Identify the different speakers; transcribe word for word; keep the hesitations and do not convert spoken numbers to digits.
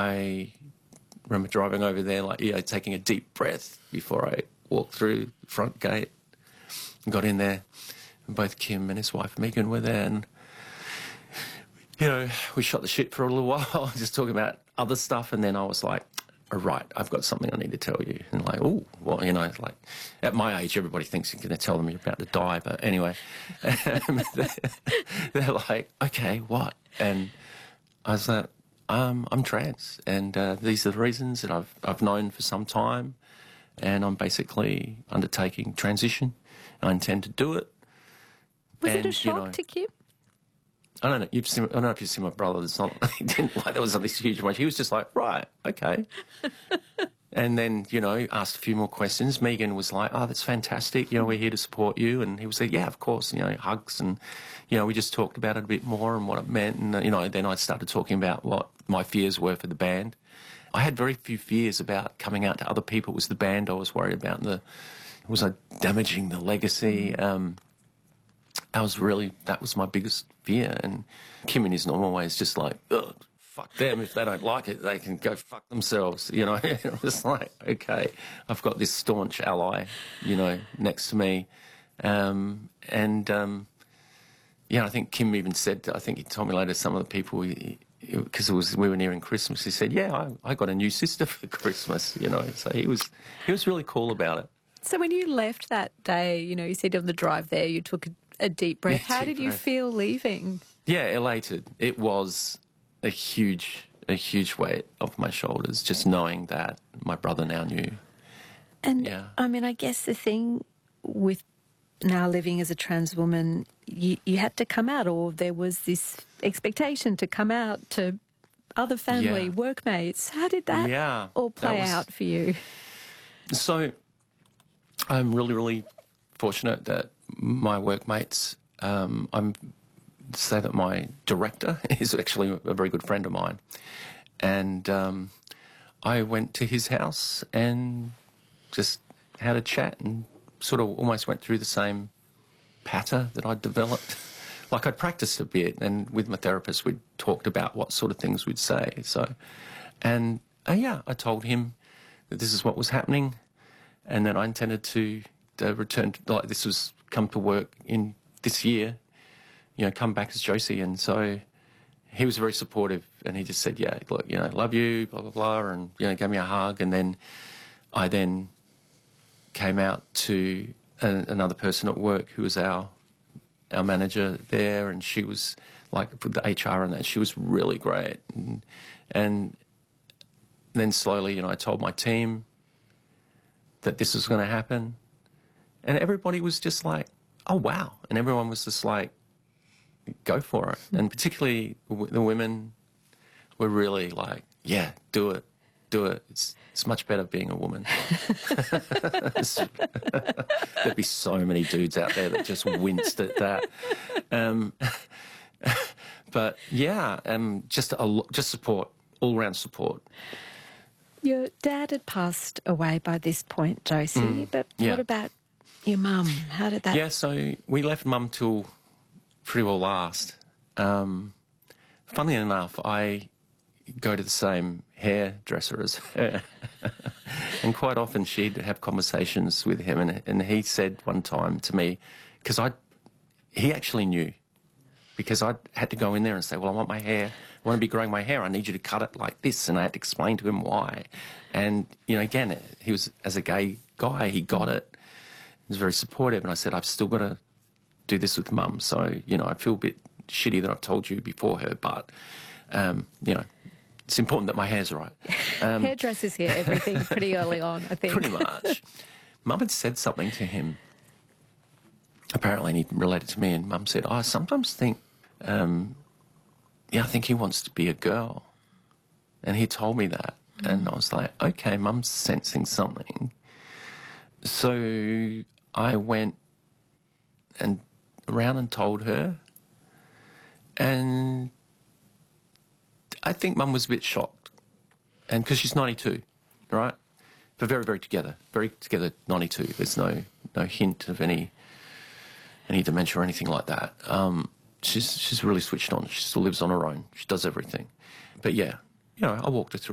Speaker 1: I remember driving over there, like, you know, taking a deep breath before I walked through the front gate. Got in there, and both Kim and his wife Megan were there, and, you know, we shot the shit for a little while, just talking about other stuff, and then I was like, all right, I've got something I need to tell you. And like, oh, well, you know, like, at my age, everybody thinks you're going to tell them you're about to die, but anyway, they're, they're like, okay, what? And I was like, um, I'm trans, and uh, these are the reasons that I've, I've known for some time, and I'm basically undertaking transition. I intend to do it.
Speaker 2: Was
Speaker 1: and,
Speaker 2: it a shock
Speaker 1: you know,
Speaker 2: to Kim?
Speaker 1: I don't know. You've seen, I don't know if you've seen my brother. It's not. He didn't like there was this huge much. He was just like, right, okay. And then, you know, asked a few more questions. Megan was like, oh, that's fantastic. You know, we're here to support you. And he was like, yeah, of course. You know, hugs, and you know, we just talked about it a bit more and what it meant. And uh, you know, then I started talking about what my fears were for the band. I had very few fears about coming out to other people. It was the band I was worried about. The was I damaging the legacy? Um, I was really, that was my biggest fear. And Kim in his normal way is just like, ugh, fuck them. If they don't like it, they can go fuck themselves. You know, it was like, okay, I've got this staunch ally, you know, next to me. Um, and, um, yeah, I think Kim even said, I think he told me later, some of the people, because it was we were nearing Christmas, he said, yeah, I, I got a new sister for Christmas, you know. So he was, he was really cool about it.
Speaker 2: So when you left that day, you know, you said on the drive there, you took a, a deep breath.
Speaker 1: Yeah,
Speaker 2: How
Speaker 1: deep
Speaker 2: did you
Speaker 1: breath.
Speaker 2: feel leaving?
Speaker 1: Yeah, elated. It was a huge, a huge weight off my shoulders, just knowing that my brother now knew.
Speaker 2: And,
Speaker 1: Yeah.
Speaker 2: I mean, I guess the thing with now living as a trans woman, you, you had to come out, or there was this expectation to come out to other family,
Speaker 1: Yeah.
Speaker 2: workmates. How did that
Speaker 1: Yeah,
Speaker 2: all play
Speaker 1: that was-
Speaker 2: out for you?
Speaker 1: So I'm really, really fortunate that my workmates, um, I'm say that my director is actually a very good friend of mine. And um, I went to his house and just had a chat and sort of almost went through the same patter that I'd developed. Like I'd practiced a bit, and with my therapist we'd talked about what sort of things we'd say. So, and uh, yeah, I told him that this is what was happening, and that I intended to, to return, to, like this was come to work in this year, you know, come back as Josie. And so he was very supportive, and he just said, yeah, look, you know, love you, blah, blah, blah, and, you know, gave me a hug. And then I then came out to a, another person at work who was our our manager there, and she was like with the H R and that, she was really great. And, and then slowly, you know, I told my team that this was going to happen, and everybody was just like, oh, wow. And everyone was just like, go for it. And particularly the women were really like, yeah, do it, do it. It's it's much better being a woman. There'd be so many dudes out there that just winced at that. Um, but yeah, um, just a lo- just support, all round support.
Speaker 2: Your dad had passed away by this point, Josie,
Speaker 1: Mm,
Speaker 2: but
Speaker 1: yeah.
Speaker 2: what about your mum? How did that...
Speaker 1: Yeah, so we left mum till pretty well last. Um, funnily enough, I go to the same hairdresser as her. And quite often she'd have conversations with him, and, and he said one time to me, because I, he actually knew, because I had to go in there and say, well, I want my hair, I want to be growing my hair, I need you to cut it like this, and I had to explain to him why. And, you know, again, he was, as a gay guy, he got it. He was very supportive, and I said, I've still got to do this with mum, so, you know, I feel a bit shitty that I've told you before her, but, um, you know, it's important that my hair's right. Um,
Speaker 2: Hairdressers hear everything pretty early on, I think.
Speaker 1: Pretty much. Mum had said something to him, apparently, and he related to me, and Mum said, oh, I sometimes think, um, yeah, I think he wants to be a girl. And he told me that, mm. and I was like, okay, Mum's sensing something. So I went and around and told her, and I think Mum was a bit shocked, and because she's ninety-two, right? But very, very together, very together, ninety-two. There's no no hint of any any dementia or anything like that. Um, she's she's really switched on. She still lives on her own. She does everything. But yeah, you know, I walked her through